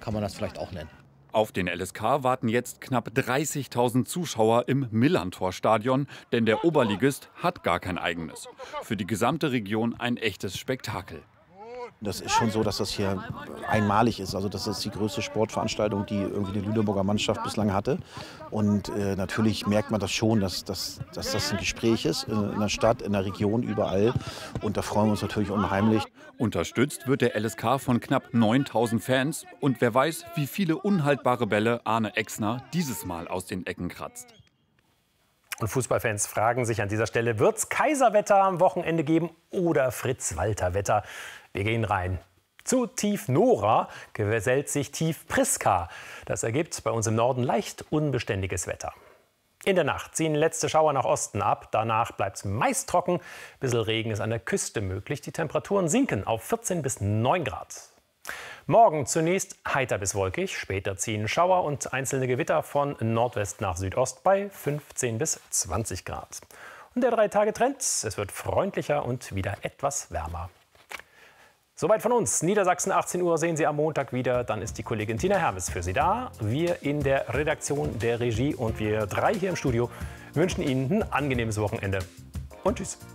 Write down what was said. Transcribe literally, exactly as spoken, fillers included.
kann man das vielleicht auch nennen. Auf den L S K warten jetzt knapp dreißigtausend Zuschauer im Millerntor-Stadion, denn der Oberligist hat gar kein eigenes. Für die gesamte Region ein echtes Spektakel. Das ist schon so, dass das hier einmalig ist. Also das ist die größte Sportveranstaltung, die irgendwie die Lüneburger Mannschaft bislang hatte. Und äh, natürlich merkt man das schon, dass, dass, dass das ein Gespräch ist in, in der Stadt, in der Region, überall. Und da freuen wir uns natürlich unheimlich. Unterstützt wird der L S K von knapp neuntausend Fans. Und wer weiß, wie viele unhaltbare Bälle Arne Exner dieses Mal aus den Ecken kratzt. Und Fußballfans fragen sich an dieser Stelle, wird es Kaiserwetter am Wochenende geben oder Fritz-Walter-Wetter? Wir gehen rein. Zu Tief Nora gesellt sich Tief Priska. Das ergibt bei uns im Norden leicht unbeständiges Wetter. In der Nacht ziehen letzte Schauer nach Osten ab. Danach bleibt es meist trocken. Ein bisschen Regen ist an der Küste möglich. Die Temperaturen sinken auf vierzehn bis neun Grad. Morgen zunächst heiter bis wolkig. Später ziehen Schauer und einzelne Gewitter von Nordwest nach Südost bei fünfzehn bis zwanzig Grad. Und der Drei-Tage-Trend: Es wird freundlicher und wieder etwas wärmer. Soweit von uns. Niedersachsen achtzehn Uhr sehen Sie am Montag wieder. Dann ist die Kollegin Tina Hermes für Sie da. Wir in der Redaktion, der Regie und wir drei hier im Studio wünschen Ihnen ein angenehmes Wochenende. Und tschüss.